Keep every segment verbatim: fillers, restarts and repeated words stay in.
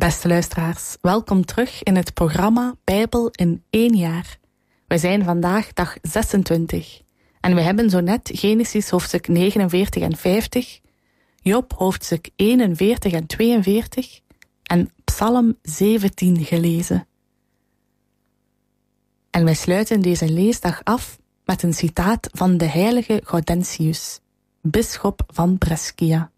Beste luisteraars, welkom terug in het programma Bijbel in één jaar. We zijn vandaag dag zesentwintig en we hebben zo net Genesis hoofdstuk negenenveertig en vijftig, Job hoofdstuk eenenveertig en tweeënveertig en Psalm zeventien gelezen. En wij sluiten deze leesdag af met een citaat van de heilige Gaudentius, bisschop van Brescia.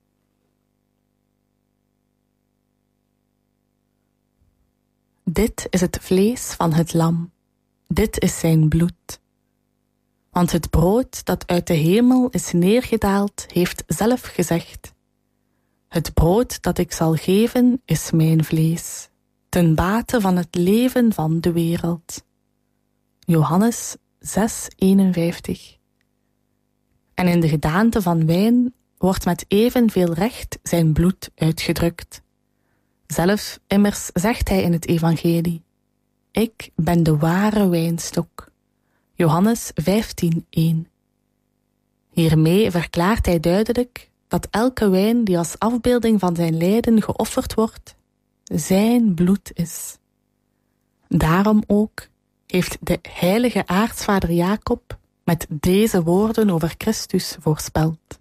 Dit is het vlees van het lam, dit is zijn bloed. Want het brood dat uit de hemel is neergedaald, heeft zelf gezegd: het brood dat ik zal geven is mijn vlees, ten bate van het leven van de wereld. Johannes zes eenenvijftig. En in de gedaante van wijn wordt met evenveel recht zijn bloed uitgedrukt. Zelf immers zegt hij in het evangelie: ik ben de ware wijnstok. Johannes vijftien één. Hiermee verklaart hij duidelijk dat elke wijn die als afbeelding van zijn lijden geofferd wordt, zijn bloed is. Daarom ook heeft de heilige aartsvader Jacob met deze woorden over Christus voorspeld.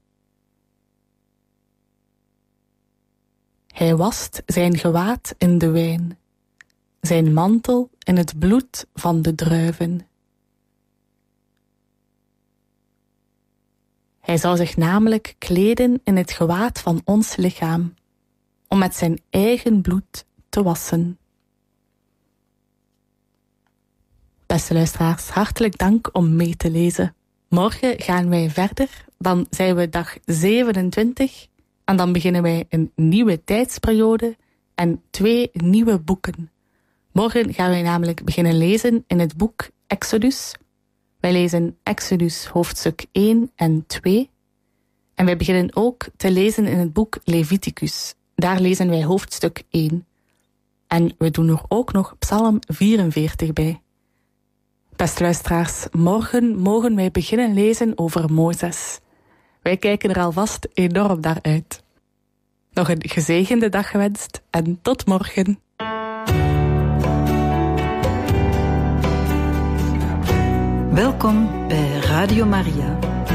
Hij wast zijn gewaad in de wijn, zijn mantel in het bloed van de druiven. Hij zou zich namelijk kleden in het gewaad van ons lichaam, om met zijn eigen bloed te wassen. Beste luisteraars, hartelijk dank om mee te lezen. Morgen gaan wij verder, dan zijn we dag zevenentwintig en dan beginnen wij een nieuwe tijdsperiode en twee nieuwe boeken. Morgen gaan wij namelijk beginnen lezen in het boek Exodus. Wij lezen Exodus hoofdstuk één en twee. En wij beginnen ook te lezen in het boek Leviticus. Daar lezen wij hoofdstuk één. En we doen er ook nog Psalm vierenveertig bij. Beste luisteraars, morgen mogen wij beginnen lezen over Mozes. Wij kijken er alvast enorm naar uit. Nog een gezegende dag gewenst en tot morgen. Welkom bij Radio Maria.